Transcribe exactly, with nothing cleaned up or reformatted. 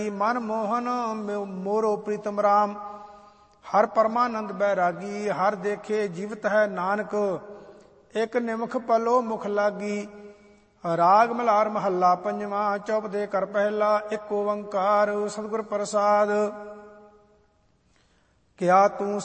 ਮਨ ਮੋਹਨ ਮੋਰੋ ਪ੍ਰੀਤਮ ਰਾਮ। ਹਰ ਪਰਮਾਨੰਦ ਬੈਰਾਗੀ, ਹਰ ਦੇਖੇ ਜੀਵਤ ਹੈ ਨਾਨਕ। ਇੱਕ ਨਿਮਖ ਪਲੋ ਮੁਖ ਲਾਗੀ। ਰਾਗ ਮਲਹਾਰ ਮਹੱਲਾ ਪੰਜਵਾਂ। ਚੌਪਦੇ ਕਰ ਪਹਿਲਾ। ਇੱਕ ਓੰਕਾਰ ਸਤਿਗੁਰ ਪ੍ਰਸਾਦ। ਕਿਆ ਤੂੰ